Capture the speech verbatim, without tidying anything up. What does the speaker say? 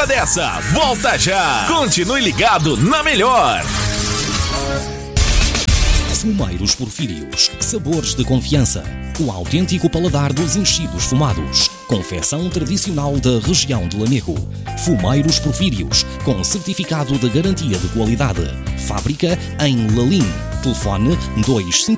dessa, volta já. Continue ligado na melhor. Fumeiros Porfírios, sabores de confiança. O autêntico paladar dos enchidos fumados. Confecção tradicional da região de Lamego. Fumeiros Porfírios, com certificado de garantia de qualidade. Fábrica em Lalim. Telefone dois cinco